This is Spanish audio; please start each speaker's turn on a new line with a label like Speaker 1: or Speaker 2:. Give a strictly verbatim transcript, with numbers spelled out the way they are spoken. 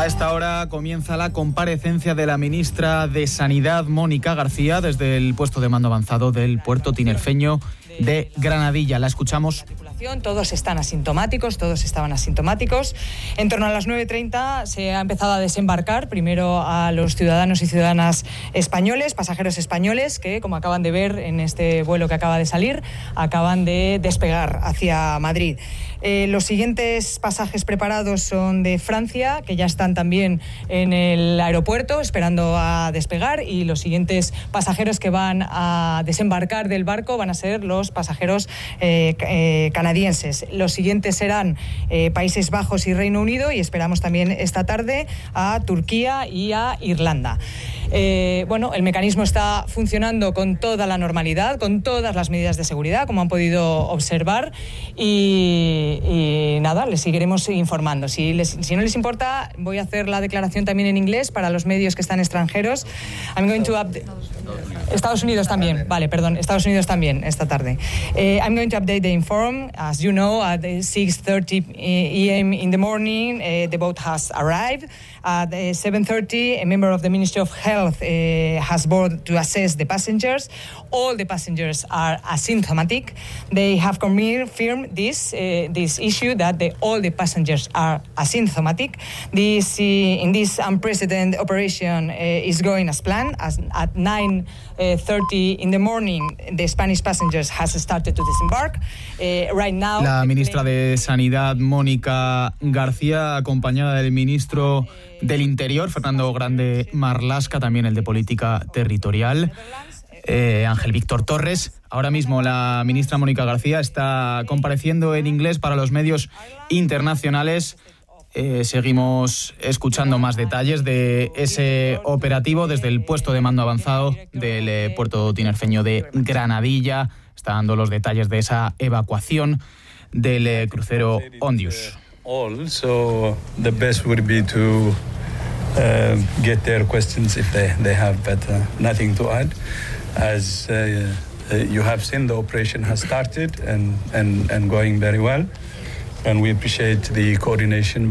Speaker 1: A esta hora comienza la comparecencia de la ministra de Sanidad, Mónica García, desde el puesto de mando avanzado del puerto tinerfeño de Granadilla. La escuchamos.
Speaker 2: Todos están asintomáticos, todos estaban asintomáticos. En torno a las nueve treinta se ha empezado a desembarcar primero a los ciudadanos y ciudadanas españoles, pasajeros españoles, que, como acaban de ver en este vuelo que acaba de salir, acaban de despegar hacia Madrid. Eh, los siguientes pasajes preparados son de Francia, que ya están también en el aeropuerto esperando a despegar, y los siguientes pasajeros que van a desembarcar del barco van a ser los pasajeros eh, eh, canadienses. Los siguientes serán eh, Países Bajos y Reino Unido, y esperamos también esta tarde a Turquía y a Irlanda. Eh, bueno, el mecanismo está funcionando con toda la normalidad, con todas las medidas de seguridad, como han podido observar, y, y nada, les seguiremos informando. Si, les, si no les importa, voy a hacer la declaración también en inglés para los medios que están extranjeros. I'm going to update... Estados Unidos también, vale, perdón, Estados Unidos también esta tarde. Uh, I'm going to update the inform. As you know, at six thirty a m in the morning, uh, the boat has arrived. At uh, seven thirty, a member of the Ministry of Health uh, has boarded to assess the passengers. All the passengers are asymptomatic. They have confirmed this uh, this issue, that the, all the passengers are asymptomatic. This uh, in this unprecedented operation uh, is going as planned. As at nine thirty in the morning, the Spanish passengers has started to disembark. Uh, right now,
Speaker 1: la ministra de Sanidad, Mónica García, acompañada del ministro del Interior, Fernando Grande Marlaska, también el de Política Territorial, eh, Ángel Víctor Torres. Ahora mismo la ministra Mónica García está compareciendo en inglés para los medios internacionales. Eh, seguimos escuchando más detalles de ese operativo desde el puesto de mando avanzado del eh, puerto tinerfeño de Granadilla. Está dando los detalles de esa evacuación del eh, crucero Ondius.
Speaker 3: Also, the best would be to uh, get their questions if they, they have, but uh, nothing to add. As uh, uh, you have seen, the operation has started and, and, and going very well, and we appreciate the coordination